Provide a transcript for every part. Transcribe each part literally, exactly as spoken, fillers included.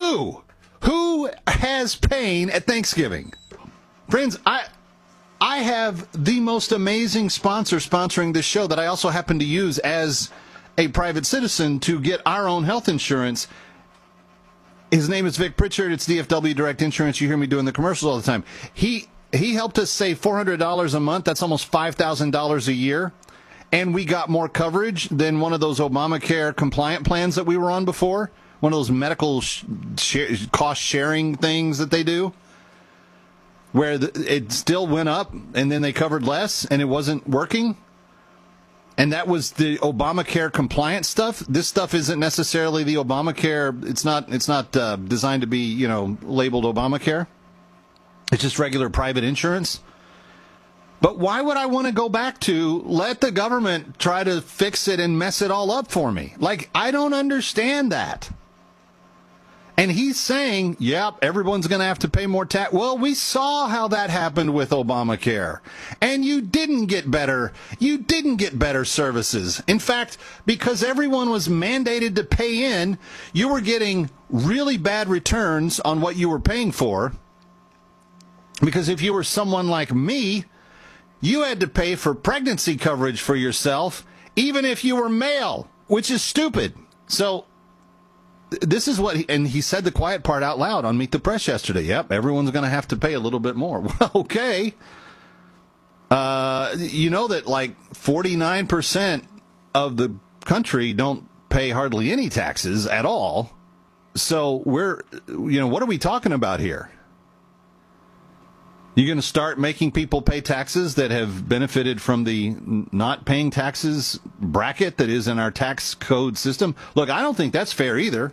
Who? Who has pain at Thanksgiving? Friends, I I have the most amazing sponsor sponsoring this show that I also happen to use as a private citizen to get our own health insurance. His name is Vic Pritchard. It's D F W Direct Insurance. You hear me doing the commercials all the time. He he helped us save four hundred dollars a month. That's almost five thousand dollars a year. And we got more coverage than one of those Obamacare compliant plans that we were on before. One of those medical sh- sh- cost-sharing things that they do, where the, it still went up, and then they covered less, and it wasn't working. And that was the Obamacare compliant stuff. This stuff isn't necessarily the Obamacare. It's not. It's not uh, designed to be, you know, labeled Obamacare. It's just regular private insurance. But why would I want to go back to let the government try to fix it and mess it all up for me? Like, I don't understand that. And he's saying, yep, everyone's going to have to pay more tax. Well, we saw how that happened with Obamacare. And you didn't get better. You didn't get better services. In fact, because everyone was mandated to pay in, you were getting really bad returns on what you were paying for. Because if you were someone like me, you had to pay for pregnancy coverage for yourself, even if you were male, which is stupid. So this is what, he, and he said the quiet part out loud on Meet the Press yesterday. Yep, everyone's going to have to pay a little bit more. Well, okay. Uh, you know that like forty-nine percent of the country don't pay hardly any taxes at all. So we're, you know, what are we talking about here? You're going to start making people pay taxes that have benefited from the not paying taxes bracket that is in our tax code system. Look, I don't think that's fair either.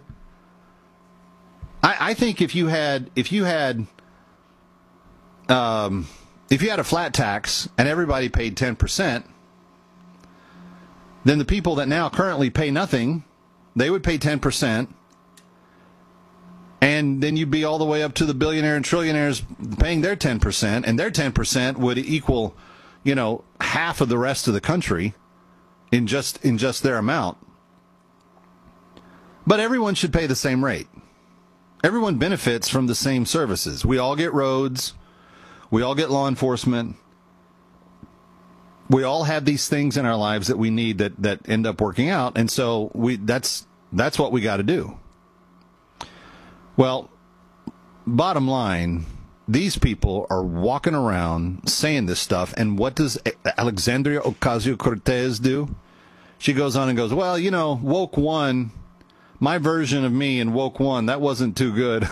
I, I think if you had if you had um, if you had a flat tax and everybody paid ten percent, then the people that now currently pay nothing, they would pay ten percent. And then you'd be all the way up to the billionaire and trillionaires paying their ten percent, and their ten percent would equal, you know, half of the rest of the country in just in just their amount. But everyone should pay the same rate. Everyone benefits from the same services. We all get roads. We all get law enforcement. We all have these things in our lives that we need that, that end up working out, and so we that's that's what we got to do. Well, bottom line, these people are walking around saying this stuff, and what does Alexandria Ocasio-Cortez do? She goes on and goes, well, you know, woke one, my version of me in woke one, that wasn't too good.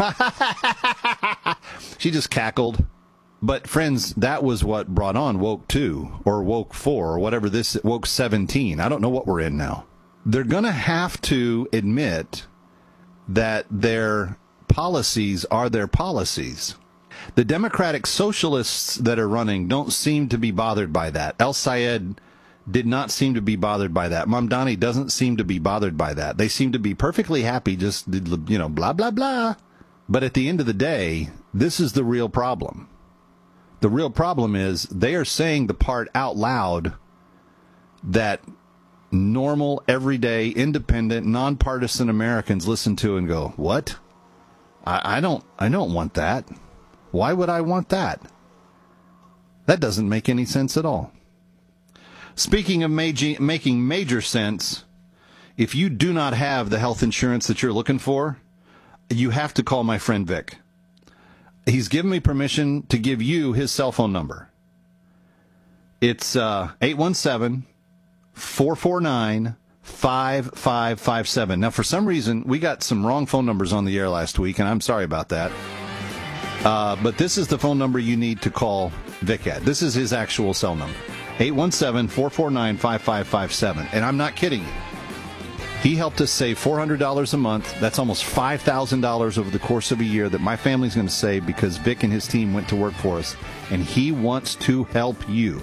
She just cackled. But, friends, that was what brought on woke two, or woke four, or whatever this, woke seventeen. I don't know what we're in now. They're going to have to admit that they're policies are their policies. The Democratic Socialists that are running don't seem to be bothered by that. El Sayed did not seem to be bothered by that. Mamdani doesn't seem to be bothered by that. They seem to be perfectly happy, just, you know, blah, blah, blah. But at the end of the day, this is the real problem. The real problem is they are saying the part out loud that normal, everyday, independent, nonpartisan Americans listen to and go, what? I, I don't I don't want that. Why would I want that? That doesn't make any sense at all. Speaking of major, making major sense, if you do not have the health insurance that you're looking for, you have to call my friend Vic. He's given me permission to give you his cell phone number. It's uh, eight one seven, four four nine, five five five seven. Now, for some reason, we got some wrong phone numbers on the air last week, and I'm sorry about that. Uh, but this is the phone number you need to call Vic at. This is his actual cell number, eight one seven, four four nine, five five five seven. And I'm not kidding you. He helped us save four hundred dollars a month. That's almost five thousand dollars over the course of a year that my family's going to save because Vic and his team went to work for us. And he wants to help you.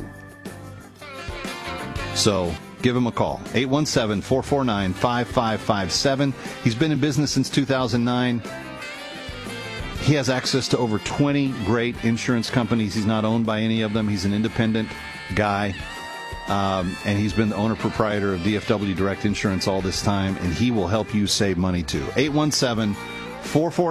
So give him a call, eight one seven, four four nine, five five five seven. He's been in business since two thousand nine. He has access to over twenty great insurance companies. He's not owned by any of them. He's an independent guy. Um, and he's been the owner-proprietor of D F W Direct Insurance all this time, and he will help you save money, too. eight one seven, four four